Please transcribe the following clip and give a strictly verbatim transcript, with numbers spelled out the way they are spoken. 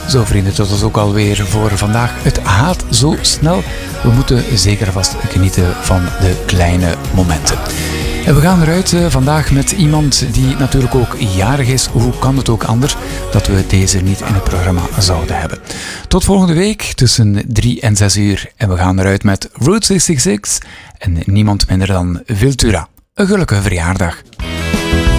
Zo vrienden, dat was ook alweer voor vandaag. Het gaat zo snel. We moeten zeker vast genieten van de kleine momenten. En we gaan eruit uh, vandaag met iemand die natuurlijk ook jarig is. Hoe kan het ook anders dat we deze niet in het programma zouden hebben? Tot volgende week tussen drie en zes uur. En we gaan eruit met Route zesenzestig en niemand minder dan Viltura. Een gelukkige verjaardag.